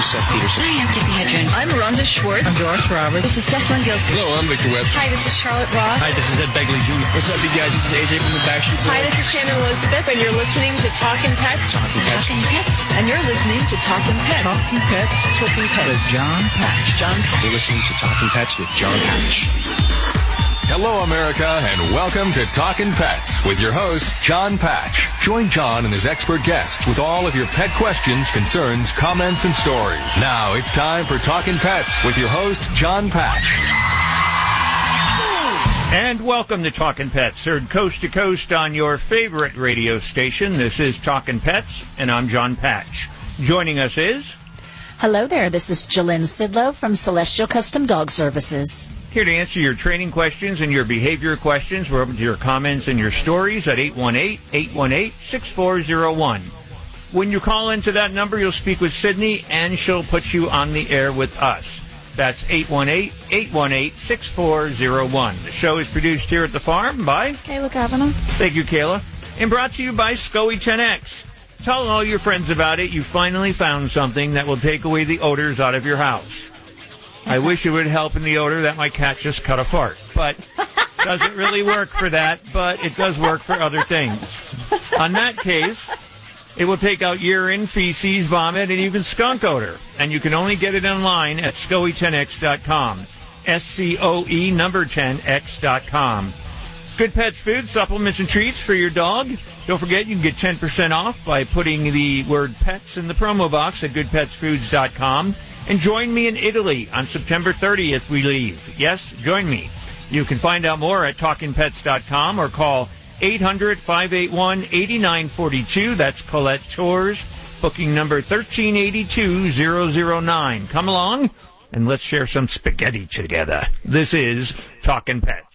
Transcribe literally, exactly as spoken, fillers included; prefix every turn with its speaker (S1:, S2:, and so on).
S1: Seth Peterson.
S2: Hi, I'm Tippi Hedren.
S3: I'm Rhonda Schwartz.
S4: I'm Doris Roberts.
S2: This is Jessalyn Gilson.
S5: Hello, I'm Victor Webb.
S2: Hi, this is Charlotte Ross.
S6: Hi, this is Ed Begley Junior
S5: What's up, you guys? This is A J from the Backstreet Boys.
S3: Hi, this is Shannon Elizabeth, and you're listening to Talkin' Pets.
S1: Talking Pets.
S2: Talking Pets.
S3: And you're listening to Talkin' Pets.
S4: Talking Pets.
S3: Talking Pets.
S4: With John Patch.
S3: John Patch.
S1: You're listening to Talking Pets with John Patch.
S7: Hello, America, and welcome to Talkin' Pets with your host, John Patch. Join John and his expert guests with all of your pet questions, concerns, comments, and stories. Now it's time for Talkin' Pets with your host, John Patch.
S8: And welcome to Talkin' Pets, heard coast to coast on your favorite radio station. This is Talkin' Pets, and I'm John Patch. Joining us is...
S9: Hello there, this is Jalynn Sidlow from Celestial Custom Dog Services.
S8: Here to answer your training questions and your behavior questions. We're open to your comments and your stories at eight one eight, eight one eight, six four zero one. When you call into that number, you'll speak with Sydney, and she'll put you on the air with us. That's eight one eight, eight one eight, six four zero one. The show is produced here at the farm by...
S9: Kayla Kavanaugh.
S8: Thank you, Kayla. And brought to you by SCOE ten X. Tell all your friends about it. You finally found something that will take away the odors out of your house. I wish it would help in the odor that my cat just cut a fart. But it doesn't really work for that, but it does work for other things. On that case, it will take out urine, feces, vomit, and even skunk odor. And you can only get it online at scoe ten x dot com. S C O E number ten X dot com. Good Pets food, supplements, and treats for your dog. Don't forget, you can get ten percent off by putting the word pets in the promo box at good pets foods dot com. And join me in Italy on September thirtieth we leave. Yes, join me. You can find out more at talkin pets dot com or call eight hundred, five eight one, eight nine four two. That's Colette Tours, booking number one three eight two, zero zero nine. Come along and let's share some spaghetti together. This is Talkin' Pets.